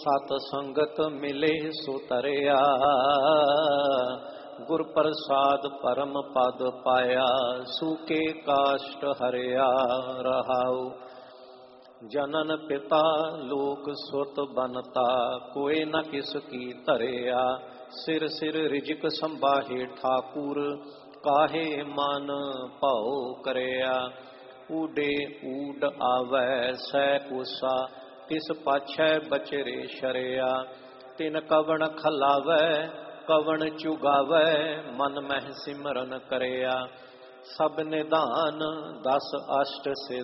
सत संगत मिले सो तरिया, गुर प्रसाद परम पद पाया, सूके काष्ट हरिया रहाऊ। जनन पिता लोक सुत बनता, कोई न किसकी तरिया, सिर सिर रिजक संभाहे ठाकुर, काहे मन भाओ करया। ऊडे ऊड आवै सै कोसा, तिस पाछै बचरे शरिया, तिन कवण खलावै कवण चुगावै, मन मह सिमरन करया। सब निधान दस अष्ट सिद्ध